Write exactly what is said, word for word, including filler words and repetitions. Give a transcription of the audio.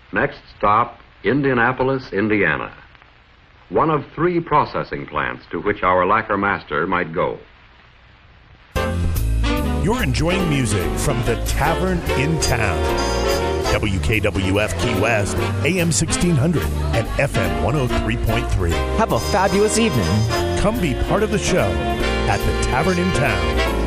Next stop, Indianapolis, Indiana. One of three processing plants to which our lacquer master might go. You're enjoying music from the Tavern in Town. W K W F Key West, A M sixteen hundred and F M one oh three point three. Have a fabulous evening. Come be part of the show at the Tavern in Town.